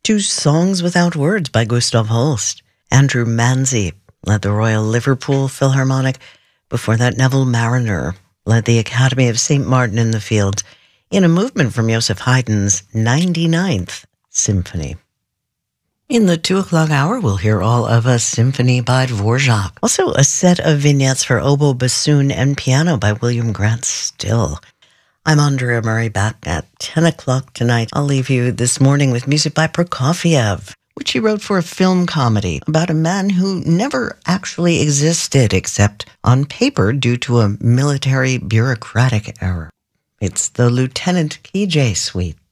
to Songs Without Words by Gustav Holst. Andrew Manzi led the Royal Liverpool Philharmonic. Before that, Neville Marriner led the Academy of St. Martin in the Fields in a movement from Joseph Haydn's 99th Symphony. In the 2 o'clock hour, we'll hear all of a symphony by Dvorak. Also, a set of vignettes for oboe, bassoon, and piano by William Grant Still. I'm Andrea Murray, back at 10 o'clock tonight. I'll leave you this morning with music by Prokofiev, which he wrote for a film comedy about a man who never actually existed except on paper due to a military bureaucratic error. It's the Lieutenant KJ Suite.